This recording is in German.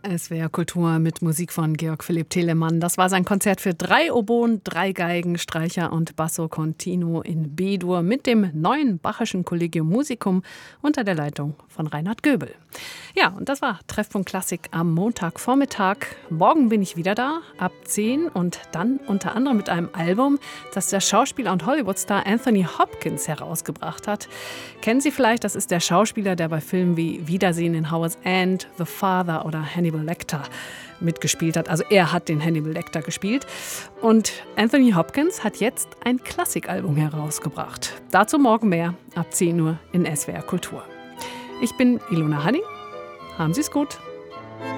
SWR Kultur mit Musik von Georg Philipp Telemann. Das war sein Konzert für 3 Oboen, 3 Geigen, Streicher und Basso Continuo in B-Dur mit dem neuen Bachischen Collegium Musicum unter der Leitung von Reinhard Göbel. Ja, und das war Treffpunkt Klassik am Montagvormittag. Morgen bin ich wieder da, ab 10 und dann unter anderem mit einem Album, das der Schauspieler und Hollywoodstar Anthony Hopkins herausgebracht hat. Kennen Sie vielleicht, das ist der Schauspieler, der bei Filmen wie Wiedersehen in Howard's End, The Father oder Hannibal Lecter mitgespielt hat. Also er hat den Hannibal Lecter gespielt. Und Anthony Hopkins hat jetzt ein Klassikalbum herausgebracht. Dazu morgen mehr, ab 10 Uhr in SWR Kultur. Ich bin Ilona Hanning. Haben Sie es gut.